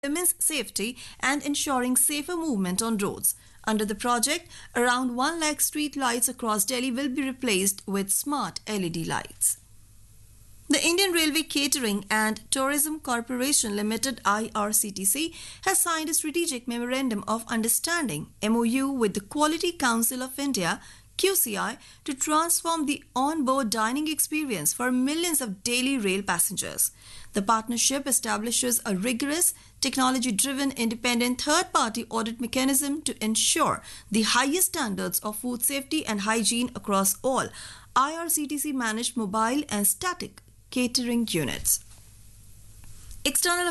women's safety and ensuring safer movement on roads. Under the project, around 1 lakh street lights across Delhi will be replaced with smart LED lights. The Indian Railway Catering and Tourism Corporation Limited (IRCTC) has signed a strategic memorandum of understanding (MOU) with the Quality Council of India (QCI) to transform the on-board dining experience for millions of daily rail passengers. The partnership establishes a rigorous, technology-driven, independent third-party audit mechanism to ensure the highest standards of food safety and hygiene across all IRCTC-managed mobile and static catering units. External